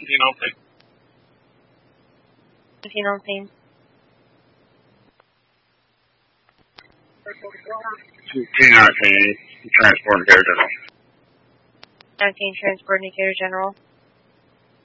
17 on scene. 219, Transport Decatur General. 19 Transport Decatur General.